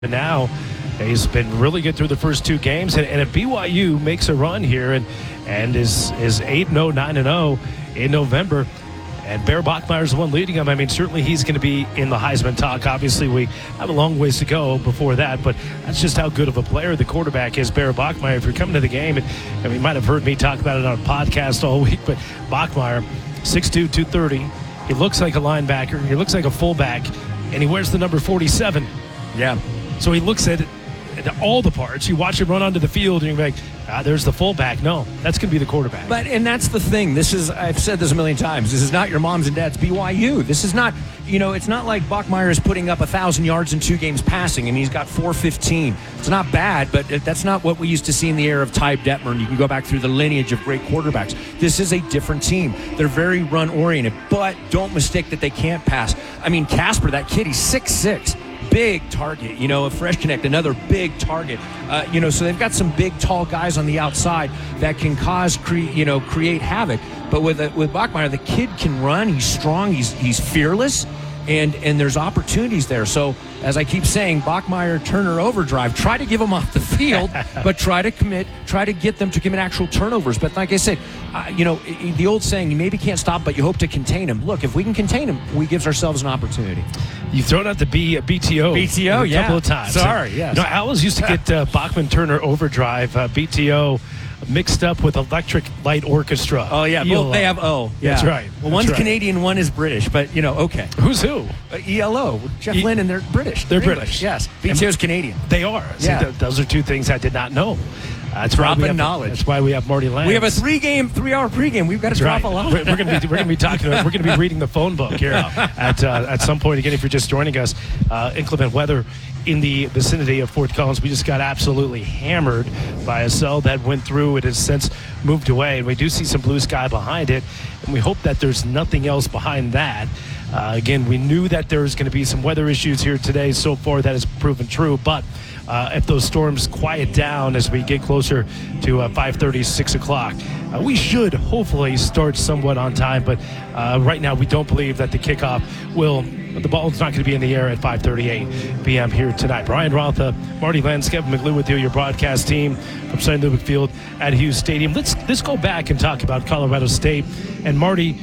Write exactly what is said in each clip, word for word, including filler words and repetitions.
And now he's been really good through the first two games, and, and if B Y U makes a run here and and is is eight and oh, nine and oh in November, and Bear Bachmeier's the one leading them, I mean, certainly he's going to be in the Heisman talk. Obviously, we have a long ways to go before that, but that's just how good of a player the quarterback is, Bear Bachmeier. If you're coming to the game, and, and you might have heard me talk about it on a podcast all week, but Bachmeier, six two, two thirty, he looks like a linebacker, he looks like a fullback, and he wears the number forty-seven. Yeah. So he looks at, at all the parts. You watch him run onto the field, and you're like, ah, there's the fullback. No, that's going to be the quarterback. But, and that's the thing. This is, I've said this a million times, this is not your mom's and dad's B Y U. This is not, you know, it's not like Bachmeier is putting up one thousand yards in two games passing, and he's got four fifteen. It's not bad, but that's not what we used to see in the era of Ty Detmer. You can go back through the lineage of great quarterbacks. This is a different team. They're very run-oriented, but don't mistake that they can't pass. I mean, Casper, that kid, he's six six. Big target, you know, a Fresh Connect, another big target, uh, you know, so they've got some big, tall guys on the outside that can cause, cre- you know, create havoc. But with uh, with Bachmeier, the kid can run. He's strong. He's he's fearless, and and there's opportunities there. So as I keep saying, Bachmeier, Turner overdrive. Try to give them off the field, but try to commit. Try to get them to commit actual turnovers. But like I said, uh, you know, the old saying, you maybe can't stop, but you hope to contain them. Look, if we can contain them, we give ourselves an opportunity. You've thrown out the B, uh, B T O. B T O, a yeah. couple of times. Sorry, yes. You know, I always used to get uh, Bachman Turner overdrive, uh, B T O, mixed up with Electric Light Orchestra. Oh, yeah. E L O. Well, they have O. Yeah. That's right. Well, That's one's right. Canadian, one is British, but, you know, okay. Who's who? Uh, E L O. Jeff E- Lynne, and they're British. They're English, British. Yes. B T O's Canadian. They are. See, Yeah. th- those are two things I did not know. Uh, that's why Dropping we have, knowledge. That's why we have Marty Lance. We have a three-game, three-hour pregame. We've got to drop Right. a lot. We're, we're going to be we're going to be talking. We're going to be reading the phone book here at uh, at some point. Again, if you're just joining us, uh, inclement weather in the vicinity of Fort Collins. We just got absolutely hammered by a cell that went through. It has since moved away, and we do see some blue sky behind it. And we hope that there's nothing else behind that. Uh, again, we knew that there was going to be some weather issues here today. So far, that has proven true. But uh, if those storms quiet down as we get closer to uh, five thirty, six o'clock, uh, we should hopefully start somewhat on time. But uh, right now, we don't believe that the kickoff will. The ball's not going to be in the air at five thirty-eight p.m. here tonight. Brian Rotha, Marty Lance, Kevin McGlue with you, your broadcast team from Saint Lubick Field at Hughes Stadium. Let's let's go back and talk about Colorado State. And Marty,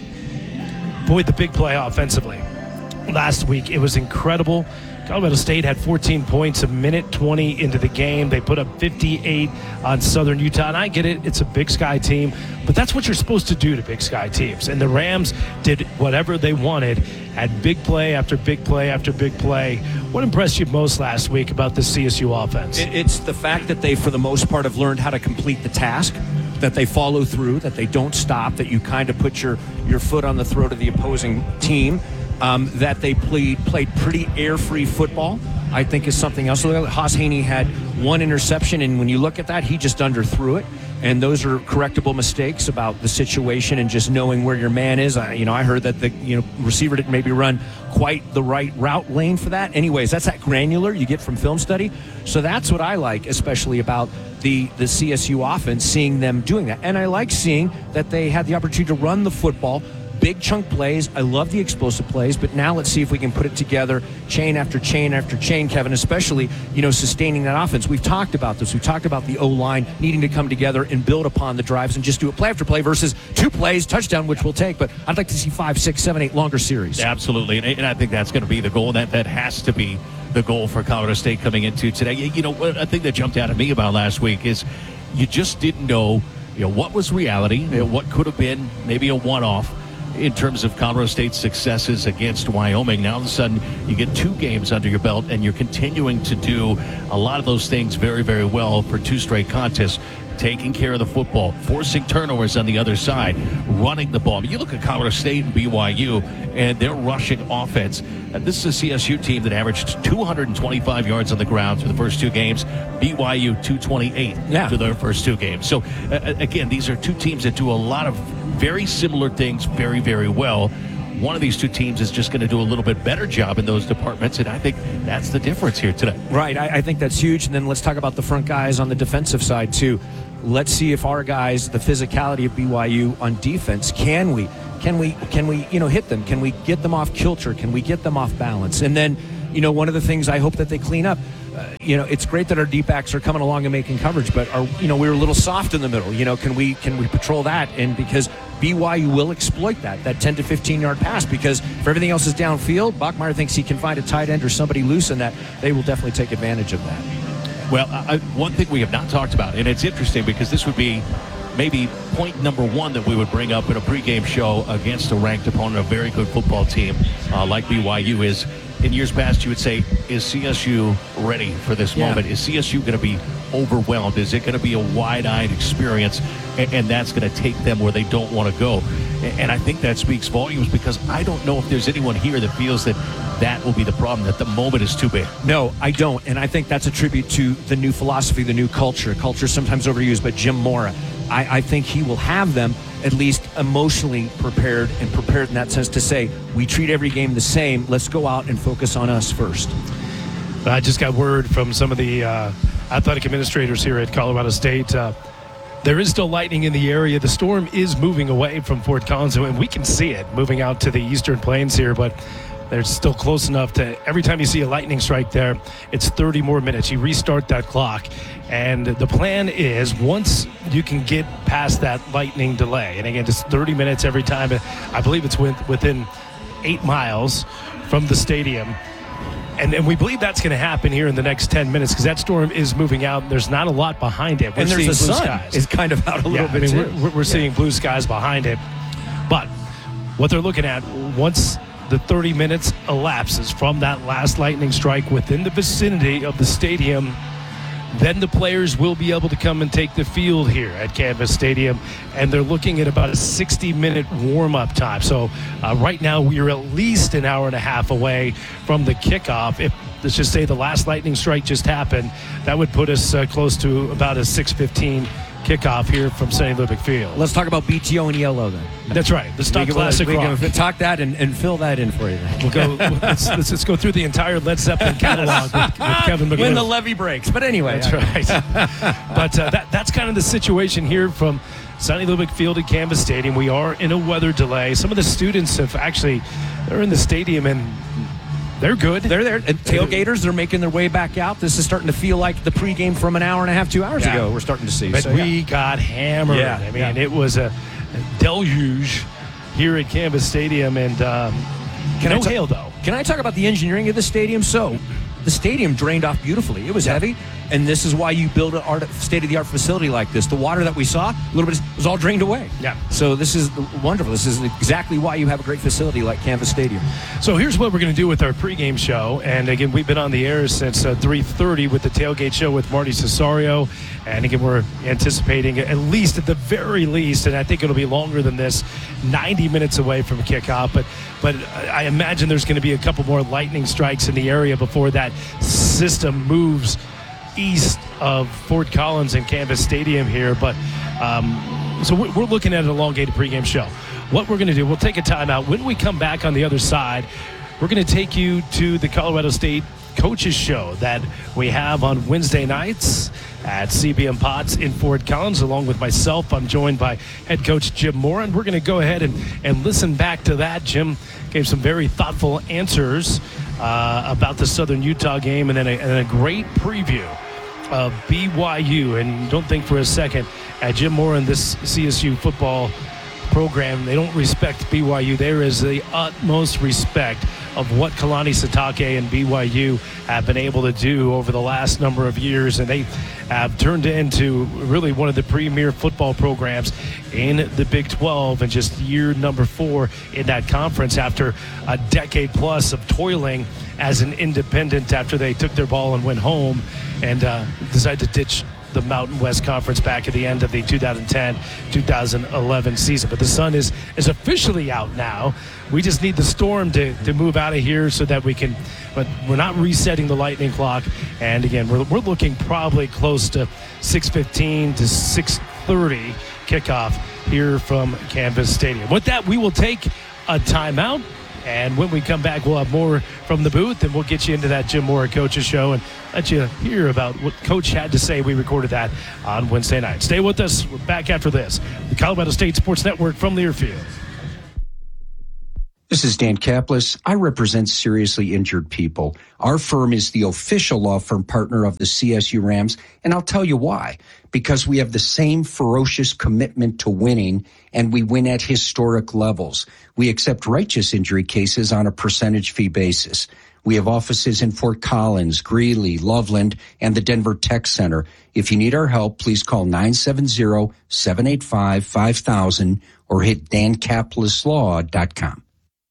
boy, the big play offensively last week. It was incredible. Colorado State had fourteen points a minute twenty into the game. They put up fifty-eight on Southern Utah. And I get it, it's a Big Sky team, but that's what you're supposed to do to Big Sky teams. And the Rams did whatever they wanted, had big play after big play after big play. What impressed you most last week about the C S U offense? It, it's the fact that they, for the most part, have learned how to complete the task, that they follow through, that they don't stop, that you kind of put your, your foot on the throat of the opposing team. Um, that they played played pretty air-free football, I think, is something else. Haas Haney had one interception, and when you look at that, he just underthrew it. And those are correctable mistakes about the situation and just knowing where your man is. I, you know, I heard that the you know receiver didn't maybe run quite the right route lane for that. Anyways, that's that granular you get from film study. So that's what I like, especially about the, the C S U offense, seeing them doing that. And I like seeing that they had the opportunity to run the football. Big chunk plays. I love the explosive plays, but now let's see if we can put it together chain after chain after chain, Kevin, especially, you know, sustaining that offense. We've talked about this. We've talked about the O-line needing to come together and build upon the drives and just do it play after play versus two plays, touchdown, which we'll take. But I'd like to see five, six, seven, eight longer series. Absolutely, and, and I think that's going to be the goal. That, that has to be the goal for Colorado State coming into today. You know, a thing that jumped out at me about last week is you just didn't know, you know, what was reality, you know, what could have been maybe a one-off in terms of Colorado State's successes against Wyoming. Now all of a sudden you get two games under your belt and you're continuing to do a lot of those things very, very well for two straight contests. Taking care of the football, forcing turnovers on the other side, running the ball. I mean, you look at Colorado State and B Y U and their rushing offense. Uh, this is a C S U team that averaged two hundred twenty-five yards on the ground through the first two games. B Y U two twenty-eight yeah. through their first two games. So uh, again, these are two teams that do a lot of very similar things very, very well. One of these two teams is just going to do a little bit better job in those departments, and I think that's the difference here today. Right, I, I think that's huge. And then let's talk about the front guys on the defensive side, too. Let's see if our guys, the physicality of B Y U on defense, can we, can we, can we, you know, hit them? Can we get them off kilter? Can we get them off balance? And then, you know, one of the things I hope that they clean up, uh, you know, it's great that our deep backs are coming along and making coverage, but are you know we were a little soft in the middle. You know, can we can we patrol that? And because B Y U will exploit that that ten to fifteen yard pass, because if everything else is downfield, Bachmeier thinks he can find a tight end or somebody loose in that. They will definitely take advantage of that. Well, I, one thing we have not talked about, and it's interesting because this would be maybe point number one that we would bring up in a pregame show against a ranked opponent, a very good football team uh, like B Y U is. In years past, you would say, is C S U ready for this Yeah. moment? Is C S U going to be overwhelmed? Is it going to be a wide-eyed experience, and, and that's going to take them where they don't want to go? And, and I think that speaks volumes, because I don't know if there's anyone here that feels that that will be the problem, that the moment is too big. No, I don't. And I think that's a tribute to the new philosophy, the new culture. Culture is sometimes overused, but Jim Mora, I, I think he will have them at least emotionally prepared, and prepared in that sense to say, we treat every game the same. Let's go out and focus on us first. I just got word from some of the uh, athletic administrators here at Colorado State. Uh, there is still lightning in the area. The storm is moving away from Fort Collins, and we can see it moving out to the eastern plains here, but they're still close enough to every time you see a lightning strike there, it's thirty more minutes. You restart that clock. And the plan is, once you can get past that lightning delay, and again, just thirty minutes every time. I believe it's within eight miles from the stadium. And, and we believe that's going to happen here in the next ten minutes, because that storm is moving out. There's not a lot behind it. We're and there's seeing the blue sun skies. is kind of out a little yeah, bit I mean, too. We're, we're Yeah. seeing blue skies behind it. But what they're looking at, once the thirty minutes elapses from that last lightning strike within the vicinity of the stadium, then the players will be able to come and take the field here at Canvas Stadium, and they're looking at about a sixty minute warm-up time. So uh, right now we are at least an hour and a half away from the kickoff. If, let's just say, the last lightning strike just happened, that would put us uh, close to about a six fifteen kickoff here from Sonny Lubick Field. Let's talk about B T O and yellow then. That's right. The stock We can- classic we can rock. talk that and, and fill that in for you then. We'll go. let's, let's, let's go through the entire Led Zeppelin catalog with, with Kevin McGill. When the levee breaks. But anyway. That's right. But uh, that, that's kind of the situation here from Sonny Lubick Field at Canvas Stadium. We are in a weather delay. Some of the students have actually, they're in the stadium and they're good. They're there. And tailgaters, they're making their way back out. This is starting to feel like the pregame from an hour and a half, two hours Yeah. ago. We're starting to see. But So, we yeah. got hammered. Yeah, I mean, yeah. it was a deluge here at Canvas Stadium, and um, Can I no ta- hail, though. Can I talk about the engineering of the stadium? So, the stadium drained off beautifully. It was heavy, and this is why you build a state-of-the-art facility like this. The water that we saw, a little bit, was all drained away. Yeah. So this is wonderful. This is exactly why you have a great facility like Canvas Stadium. So here's what we're going to do with our pregame show. And again, we've been on the air since uh, three thirty with the tailgate show with Marty Cesario. And again, we're anticipating at least, at the very least, and I think it'll be longer than this, ninety minutes away from kickoff. But but I imagine there's going to be a couple more lightning strikes in the area before that system moves east of Fort Collins and Canvas Stadium here. But um, so we're looking at an elongated pregame show. What we're going to do, we'll take a timeout. When we come back on the other side, we're going to take you to the Colorado State Coaches Show that we have on Wednesday nights at C B M Potts in Fort Collins. Along with myself, I'm joined by head coach Jim Mora, and we're going to go ahead and, and listen back to that. Jim gave some very thoughtful answers uh, about the Southern Utah game, and then a, and a great preview of B Y U. And don't think for a second at Jim Mora and this C S U football program, they don't respect B Y U. There is the utmost respect of what Kalani Sitake and B Y U have been able to do over the last number of years, and they have turned into really one of the premier football programs in the Big twelve, and just year number four in that conference after a decade plus of toiling as an independent after they took their ball and went home and uh, decided to ditch the Mountain West Conference back at the end of the two thousand ten two thousand eleven season. But the sun is is officially out now. We just need the storm to, to move out of here so that we can, but we're not resetting the lightning clock. And again, we're, we're looking probably close to six fifteen to six thirty kickoff here from Canvas Stadium. With that, we will take a timeout. And when we come back, we'll have more from the booth, and we'll get you into that Jim Mora Coaches Show and let you hear about what Coach had to say. We recorded that on Wednesday night. Stay with us. We're back after this. The Colorado State Sports Network from Learfield. This is Dan Kaplis. I represent seriously injured people. Our firm is the official law firm partner of the C S U Rams, and I'll tell you why. Because we have the same ferocious commitment to winning, and we win at historic levels. We accept righteous injury cases on a percentage fee basis. We have offices in Fort Collins, Greeley, Loveland, and the Denver Tech Center. If you need our help, please call nine seven zero, seven eight five, five thousand or hit dan kaplis law dot com.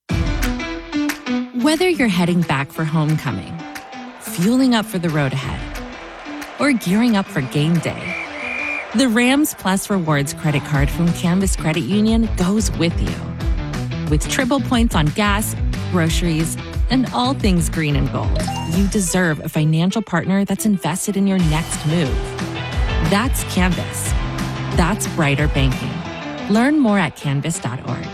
Whether you're heading back for homecoming, fueling up for the road ahead, or gearing up for game day, the Rams Plus Rewards credit card from Canvas Credit Union goes with you. With triple points on gas, groceries, and all things green and gold, you deserve a financial partner that's invested in your next move. That's Canvas. That's brighter banking. Learn more at canvas dot org.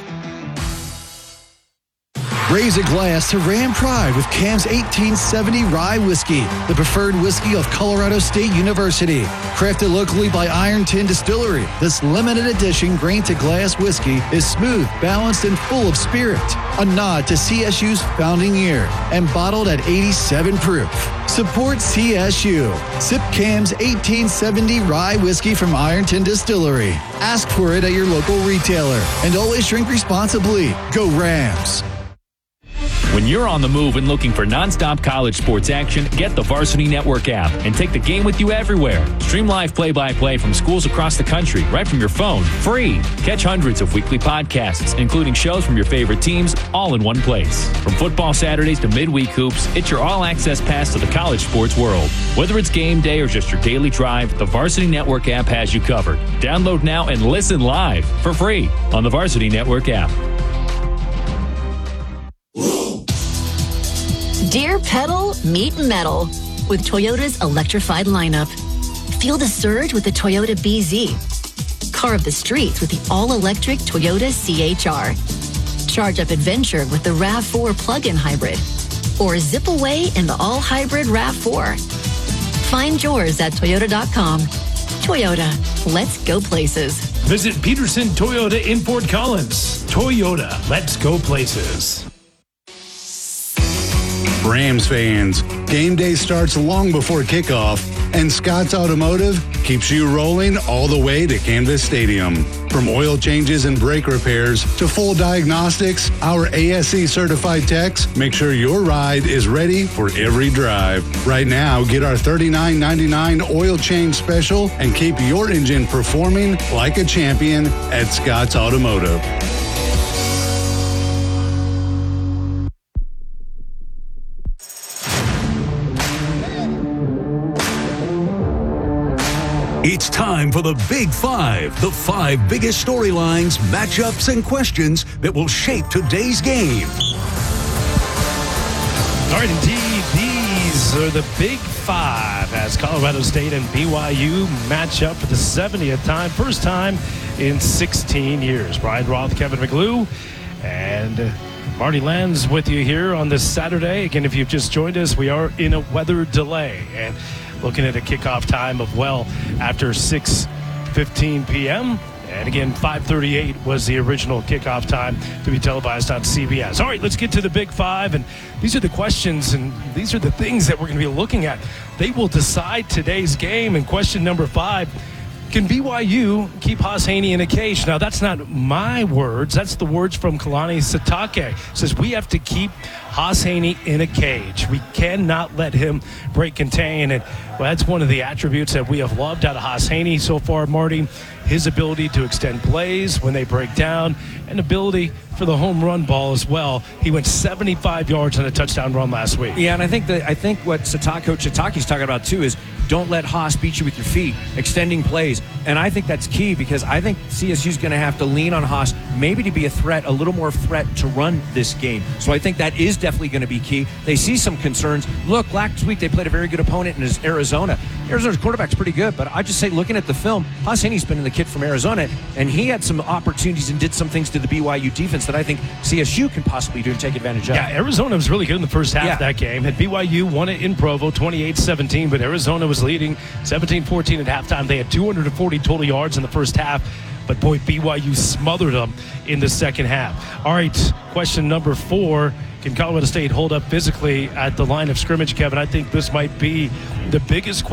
Raise a glass to Ram Pride with Cam's eighteen seventy Rye Whiskey, the preferred whiskey of Colorado State University. Crafted locally by Ironton Distillery, this limited edition grain-to-glass whiskey is smooth, balanced, and full of spirit. A nod to C S U's founding year and bottled at eighty-seven proof. Support C S U. Sip Cam's eighteen seventy Rye Whiskey from Ironton Distillery. Ask for it at your local retailer. And always drink responsibly. Go Rams! When you're on the move and looking for nonstop college sports action, get the Varsity Network app and take the game with you everywhere. Stream live play-by-play from schools across the country right from your phone, free. Catch hundreds of weekly podcasts, including shows from your favorite teams, all in one place. From football Saturdays to midweek hoops, it's your all-access pass to the college sports world. Whether it's game day or just your daily drive, the Varsity Network app has you covered. Download now and listen live for free on the Varsity Network app. Dear Pedal, meet metal with Toyota's electrified lineup. Feel the surge with the Toyota B Z. Carve the streets with the all-electric Toyota C H R. Charge up adventure with the RAV four plug-in hybrid. Or zip away in the all-hybrid RAV four. Find yours at toyota dot com. Toyota, let's go places. Visit Peterson Toyota in Fort Collins. Toyota, let's go places. Rams fans, game day starts long before kickoff, and Scott's Automotive keeps you rolling all the way to Canvas Stadium. From oil changes and brake repairs to full diagnostics, our A S E certified techs make sure your ride is ready for every drive. Right now, get our thirty-nine ninety-nine oil change special and keep your engine performing like a champion at Scott's Automotive. It's time for the Big Five, the five biggest storylines, matchups, and questions that will shape today's game. All right, indeed, these are the Big Five as Colorado State and B Y U match up for the seventieth time, first time in sixteen years. Brian Roth, Kevin McGlue, and Marty Lands with you here on this Saturday. Again, if you've just joined us, we are in a weather delay and looking at a kickoff time of well after six fifteen p.m. And again, five thirty-eight was the original kickoff time to be televised on C B S. All right, let's get to the Big Five. And these are the questions and these are the things that we're going to be looking at. They will decide today's game. And question number five, can B Y U keep Haas Haney in a cage? Now, that's not my words. That's the words from Kalani Sitake. It says we have to keep Haas Haney in a cage. We cannot let him break contain. And well, that's one of the attributes that we have loved out of Haas Haney so far, Marty. His ability to extend plays when they break down and ability for the home run ball as well. He went seventy-five yards on a touchdown run last week. Yeah, and I think that I think what Satake, Coach Sitake's talking about too is don't let Haas beat you with your feet, extending plays. And I think that's key because I think C S U's going to have to lean on Haas maybe to be a threat, a little more threat to run this game. So I think that is definitely going to be key. They see some concerns. Look, last week they played a very good opponent in Arizona. Arizona's quarterback's pretty good, but I just say looking at the film, Haas Haney's been in the kid from Arizona, and he had some opportunities and did some things to the B Y U defense that I think C S U can possibly do and take advantage of. Yeah, Arizona was really good in the first half yeah. of that game. Had B Y U won it in Provo, twenty-eight seventeen, but Arizona was leading seventeen fourteen at halftime. They had two hundred forty total yards in the first half. but boy, B Y U smothered them in the second half. All right, question number four. Can Colorado State hold up physically at the line of scrimmage, Kevin? I think this might be the biggest question